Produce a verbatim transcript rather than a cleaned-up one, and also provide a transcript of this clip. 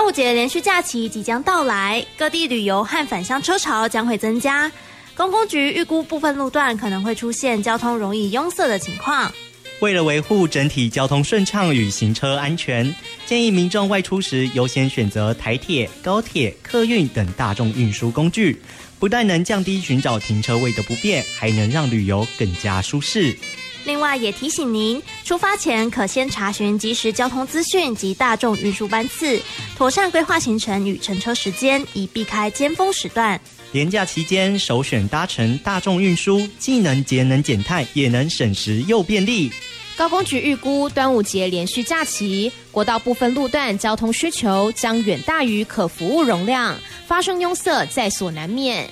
端午节连续假期即将到来，各地旅游和返乡车潮将会增加。公公局预估部分路段可能会出现交通容易拥塞的情况。 为了维护整体交通顺畅与行车安全，建议民众外出时优先选择台铁、高铁、客运等大众运输工具，不但能降低寻找停车位的不便，还能让旅游更加舒适。 另外也提醒您，出发前可先查询即时交通资讯及大众运输班次，妥善规划行程与乘车时间，以避开尖峰时段。 连假期间首选搭乘大众运输，既能节能减碳，也能省时又便利。 高公局预估端午节连续假期，国道部分路段交通需求将远大于可服务容量，发生拥塞在所难免。